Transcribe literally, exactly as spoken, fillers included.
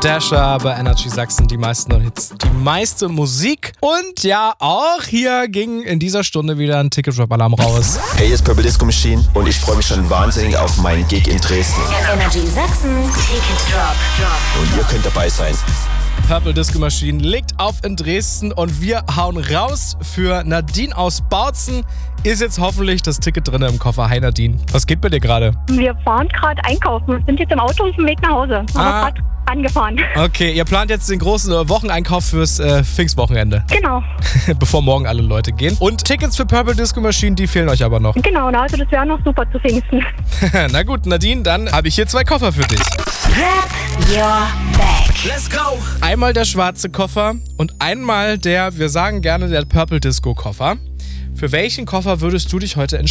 Dasher bei Energy Sachsen, die meisten Hits, die meiste Musik. Und ja, auch hier ging in dieser Stunde wieder ein Ticket-Drop-Alarm raus. Hey, hier ist Purple Disco Machine und ich freue mich schon wahnsinnig auf meinen Gig in Dresden. Energy Sachsen, Ticket-Drop. Und ihr könnt dabei sein. Purple Disco Machine legt auf in Dresden und wir hauen raus für Nadine aus Bautzen. Ist jetzt hoffentlich das Ticket drin im Koffer. Hi Nadine, was geht bei dir gerade? Wir fahren gerade einkaufen. Wir sind jetzt im Auto auf dem Weg nach Hause. Wir Ah. sind gerade angefahren. Okay, ihr plant jetzt den großen äh, Wocheneinkauf fürs äh, Pfingstwochenende, Genau, bevor morgen alle Leute gehen. Und Tickets für Purple Disco Machine, die fehlen euch aber noch. genau. Also das wäre noch super zu Pfingsten. Na gut, Nadine, dann habe ich hier zwei Koffer für dich. Grab your bag. Let's go! Einmal der schwarze Koffer und einmal der, wir sagen gerne, der Purple Disco Koffer. Für welchen Koffer würdest du dich heute entscheiden?